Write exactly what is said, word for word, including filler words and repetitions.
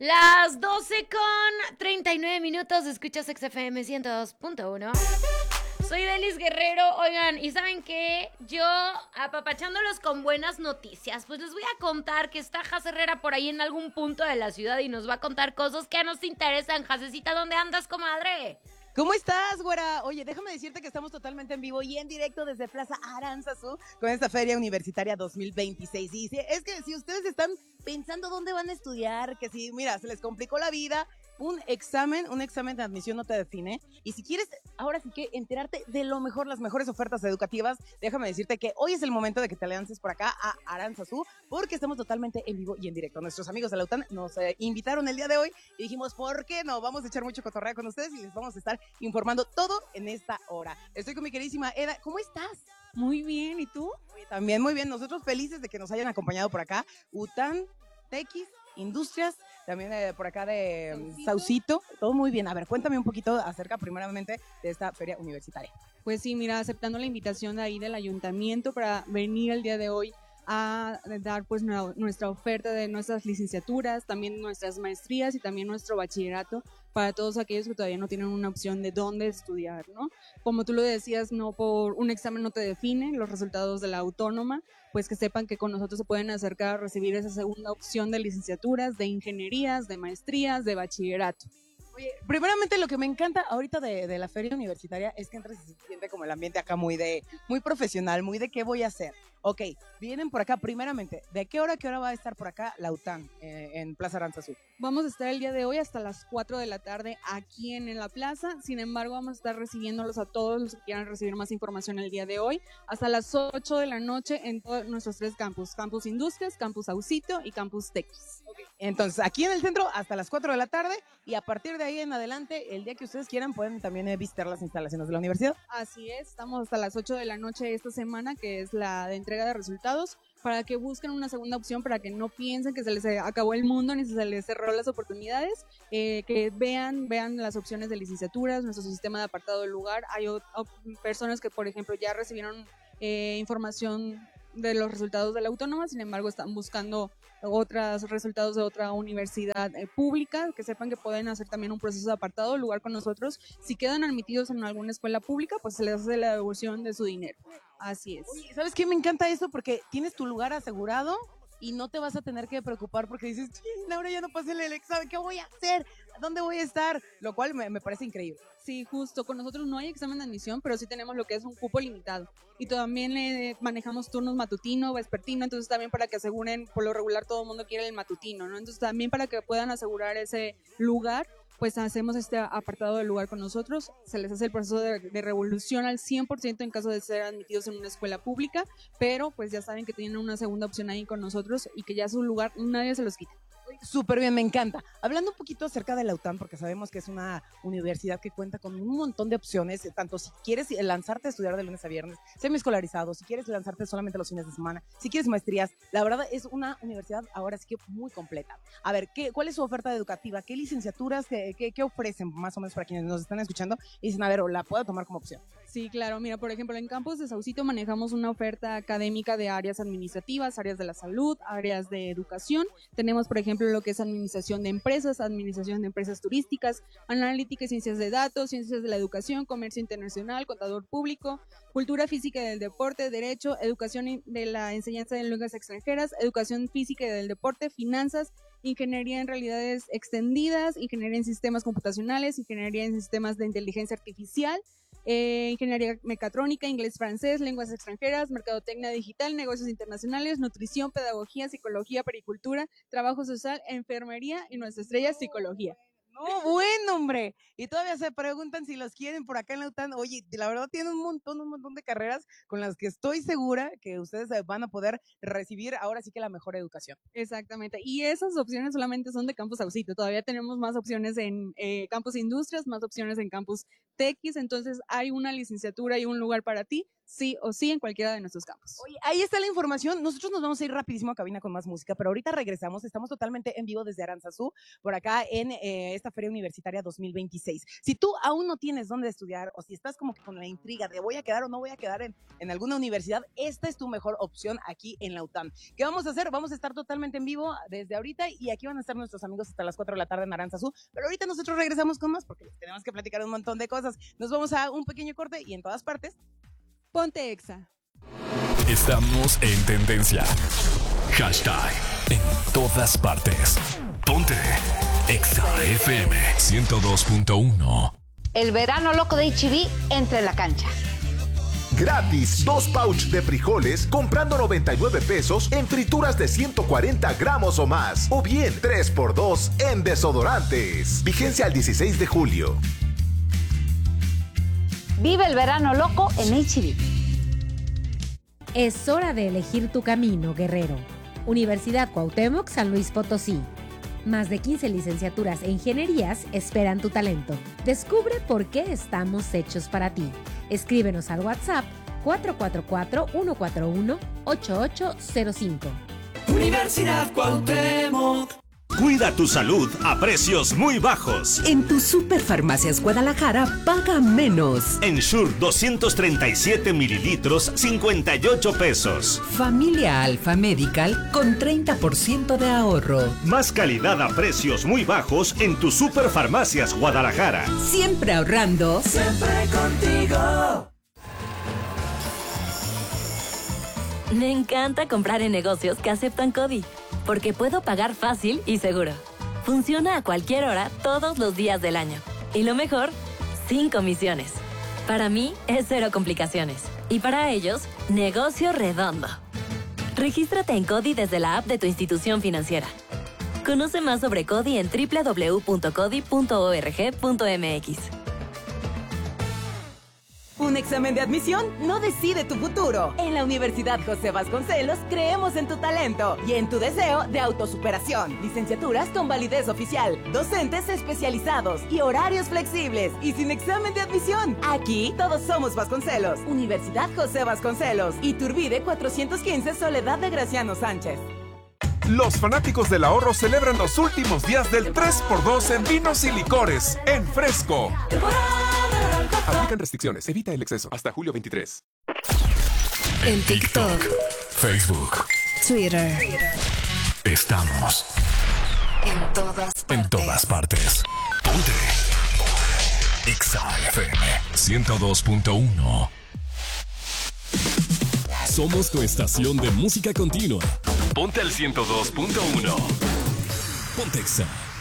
Las doce con treinta y nueve minutos, escuchas X F M ciento dos punto uno. Soy Delis Guerrero, oigan, ¿y saben qué? Yo, apapachándolos con buenas noticias, pues les voy a contar que está Jaz Herrera por ahí en algún punto de la ciudad y nos va a contar cosas que nos interesan. Jacecita, ¿dónde andas, comadre? ¿Cómo estás, güera? Oye, déjame decirte que estamos totalmente en vivo y en directo desde Plaza Aranzazú con esta Feria Universitaria dos mil veintiséis. Y si, es que si ustedes están pensando dónde van a estudiar, que si, mira, se les complicó la vida, un examen, un examen de admisión no te define. Y si quieres, ahora sí que enterarte de lo mejor, las mejores ofertas educativas, déjame decirte que hoy es el momento de que te lances por acá a Aranzazú, porque estamos totalmente en vivo y en directo. Nuestros amigos de la U T A N nos eh, invitaron el día de hoy y dijimos, ¿por qué no? Vamos a echar mucho cotorreo con ustedes y les vamos a estar informando todo en esta hora. Estoy con mi queridísima Eda. ¿Cómo estás? Muy bien, ¿y tú? Oye, también muy bien. Nosotros felices de que nos hayan acompañado por acá. U T A N, Tequis, Industrias, también eh, por acá de Saucito. Saucito. Todo muy bien. A ver, cuéntame un poquito acerca primeramente de esta feria universitaria. Pues sí, mira, aceptando la invitación de ahí del ayuntamiento para venir el día de hoy a dar pues nuestra oferta de nuestras licenciaturas, también nuestras maestrías y también nuestro bachillerato para todos aquellos que todavía no tienen una opción de dónde estudiar, ¿no? Como tú lo decías, no por un examen no te define los resultados de la autónoma, pues que sepan que con nosotros se pueden acercar a recibir esa segunda opción de licenciaturas, de ingenierías, de maestrías, de bachillerato. Oye, primeramente lo que me encanta ahorita de, de la feria universitaria es que entras y se siente como el ambiente acá muy de, muy profesional, muy de qué voy a hacer. Ok, vienen por acá, primeramente, ¿de qué hora a qué hora va a estar por acá la U T A N eh, en Plaza Aranzazú? Vamos a estar el día de hoy hasta las cuatro de la tarde aquí en, en la plaza, sin embargo vamos a estar recibiéndolos a todos los que quieran recibir más información el día de hoy, hasta las ocho de la noche en todos nuestros tres campus, Campus Industrias, Campus Saucito y Campus Tequis. Okay. Entonces, aquí en el centro hasta las cuatro de la tarde y a partir de ahí en adelante, el día que ustedes quieran, pueden también eh, visitar las instalaciones de la universidad. Así es, estamos hasta las ocho de la noche esta semana, que es la de entrega de resultados, para que busquen una segunda opción, para que no piensen que se les acabó el mundo ni se les cerró las oportunidades, eh, que vean, vean las opciones de licenciaturas, nuestro sistema de apartado del lugar. Hay o, o, personas que, por ejemplo, ya recibieron eh, información de los resultados de la autónoma, sin embargo están buscando otros resultados de otra universidad eh, pública, que sepan que pueden hacer también un proceso de apartado, lugar con nosotros. Si quedan admitidos en alguna escuela pública, pues se les hace la devolución de su dinero. Así es. Oye, ¿sabes qué? Me encanta eso porque tienes tu lugar asegurado y no te vas a tener que preocupar porque dices, ahora ya no pasé el examen, ¿qué voy a hacer? ¿Dónde voy a estar? Lo cual me, me parece increíble. Sí, justo, con nosotros no hay examen de admisión, pero sí tenemos lo que es un cupo limitado. Y también eh, manejamos turnos matutino, vespertino, entonces también para que aseguren, por lo regular todo el mundo quiere el matutino, ¿no? Entonces también para que puedan asegurar ese lugar, pues hacemos este apartado del lugar con nosotros, se les hace el proceso de, de revolución al cien por ciento en caso de ser admitidos en una escuela pública, pero pues ya saben que tienen una segunda opción ahí con nosotros y que ya su lugar nadie se los quita. Súper bien, me encanta. Hablando un poquito acerca de la U T A N, porque sabemos que es una universidad que cuenta con un montón de opciones, tanto si quieres lanzarte a estudiar de lunes a viernes, semiescolarizado, si quieres lanzarte solamente los fines de semana, si quieres maestrías, la verdad es una universidad ahora sí que muy completa. A ver, ¿qué, ¿cuál es su oferta educativa? ¿Qué licenciaturas, qué, qué, qué ofrecen más o menos para quienes nos están escuchando y dicen, a ver, la puedo tomar como opción? Sí, claro. Mira, por ejemplo, en Campus de Saucito manejamos una oferta académica de áreas administrativas, áreas de la salud, áreas de educación. Tenemos, por ejemplo, lo que es administración de empresas, administración de empresas turísticas, analítica y ciencias de datos, ciencias de la educación, comercio internacional, contador público, cultura física y del deporte, derecho, educación de la enseñanza de lenguas extranjeras, educación física y del deporte, finanzas, ingeniería en realidades extendidas, ingeniería en sistemas computacionales, ingeniería en sistemas de inteligencia artificial, eh, ingeniería mecatrónica, inglés, francés, lenguas extranjeras, mercadotecnia digital, negocios internacionales, nutrición, pedagogía, psicología, pericultura, trabajo social, enfermería y nuestra estrella, psicología. No, bueno, hombre. Y todavía se preguntan si los quieren por acá en la U T A N. Oye, la verdad tienen un montón, un montón de carreras con las que estoy segura que ustedes van a poder recibir ahora sí que la mejor educación. Exactamente. Y esas opciones solamente son de Campus Saucito. Todavía tenemos más opciones en eh, Campus Industrias, más opciones en Campus Tequis, entonces hay una licenciatura y un lugar para ti, sí o sí, en cualquiera de nuestros campos. Oye, ahí está la información. Nosotros nos vamos a ir rapidísimo a cabina con más música, pero ahorita regresamos. Estamos totalmente en vivo desde Aranzazú, por acá en eh, esta Feria Universitaria dos mil veintiséis. Si tú aún no tienes dónde estudiar o si estás como que con la intriga de voy a quedar o no voy a quedar en, en alguna universidad, esta es tu mejor opción aquí en la U T A M. ¿Qué vamos a hacer? Vamos a estar totalmente en vivo desde ahorita y aquí van a estar nuestros amigos hasta las cuatro de la tarde en Aranzazú, pero ahorita nosotros regresamos con más porque les tenemos que platicar un montón de cosas. Nos vamos a un pequeño corte y en todas partes, Ponte Exa. Estamos en tendencia. Hashtag en todas partes. Ponte Exa F M ciento dos punto uno. El verano loco de H E B entra en la cancha. Gratis, dos pouch de frijoles comprando noventa y nueve pesos en frituras de ciento cuarenta gramos o más. O bien tres por dos en desodorantes. Vigencia al dieciséis de julio. Vive el verano loco en H E B. Es hora de elegir tu camino, guerrero. Universidad Cuauhtémoc San Luis Potosí. Más de quince licenciaturas e ingenierías esperan tu talento. Descubre por qué estamos hechos para ti. Escríbenos al WhatsApp cuatro cuatro cuatro, uno cuatro uno, ocho ocho cero cinco. Universidad Cuauhtémoc. Cuida tu salud a precios muy bajos. En tu Superfarmacias Guadalajara paga menos. Ensure doscientos treinta y siete mililitros, cincuenta y ocho pesos. Familia Alfa Medical con treinta por ciento de ahorro. Más calidad a precios muy bajos en tu Superfarmacias Guadalajara. Siempre ahorrando. Siempre contigo. Me encanta comprar en negocios que aceptan CODI, porque puedo pagar fácil y seguro. Funciona a cualquier hora, todos los días del año. Y lo mejor, sin comisiones. Para mí, es cero complicaciones. Y para ellos, negocio redondo. Regístrate en CODI desde la app de tu institución financiera. Conoce más sobre CODI en doble u doble u doble u punto codi punto org punto m x. Un examen de admisión no decide tu futuro. En la Universidad José Vasconcelos creemos en tu talento y en tu deseo de autosuperación. Licenciaturas con validez oficial, docentes especializados y horarios flexibles y sin examen de admisión. Aquí todos somos Vasconcelos. Universidad José Vasconcelos. Iturbide cuatrocientos quince Soledad de Graciano Sánchez. Los fanáticos del ahorro celebran los últimos días del tres por dos en vinos y licores en Fresco. Aplican restricciones. Evita el exceso. Hasta julio veintitrés. En TikTok, Facebook, Twitter. Estamos En todas partes. en todas partes. Ponte Exa F M ciento dos punto uno. Somos tu estación de música continua. Ponte al ciento dos punto uno. Ponte Exa.